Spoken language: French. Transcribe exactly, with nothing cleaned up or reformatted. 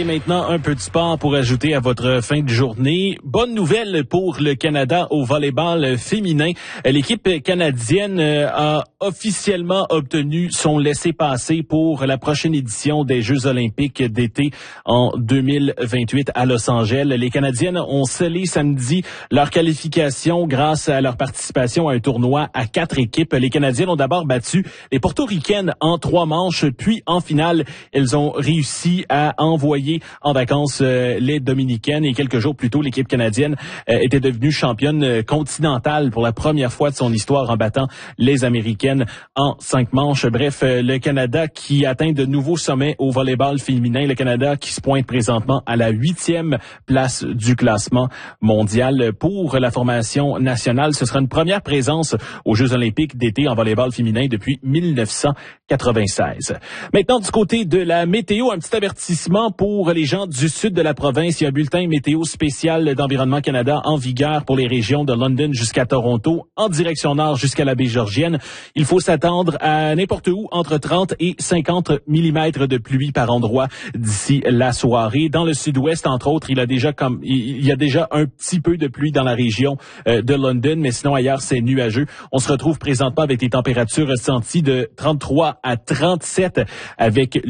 maintenant un peu de sport pour ajouter à votre fin de journée. Bonne nouvelle pour le Canada au volleyball féminin. L'équipe canadienne a officiellement obtenu son laissez-passer pour la prochaine édition des Jeux olympiques d'été en deux mille vingt-huit à Los Angeles. Les Canadiennes ont scellé samedi leur qualification grâce à leur participation à un tournoi à quatre équipes. Les Canadiennes ont d'abord battu les Portoricaines en trois manches, puis en finale, elles ont réussi à envoyer en vacances euh, les Dominicaines. Et quelques jours plus tôt, l'équipe canadienne euh, était devenue championne continentale pour la première fois de son histoire en battant les Américaines en cinq manches. Bref, euh, le Canada qui atteint de nouveaux sommets au volleyball féminin. Le Canada qui se pointe présentement à la huitième place du classement mondial. Pour la formation nationale, ce sera une première présence aux Jeux olympiques d'été en volleyball féminin depuis mille neuf cent quatre-vingt-seize. Maintenant, du côté de la météo, un petit avertissement pour les gens du sud de la province. Il y a un bulletin météo spécial d'Environnement Canada en vigueur pour les régions de London jusqu'à Toronto, en direction nord jusqu'à la baie Georgienne. Il faut s'attendre à n'importe où entre trente et cinquante millimètres de pluie par endroit d'ici la soirée. Dans le sud-ouest, entre autres, il y a déjà comme il y a déjà un petit peu de pluie dans la région euh, de London, mais sinon ailleurs c'est nuageux. On se retrouve présentement avec des températures ressenties de trente-trois à trente-sept avec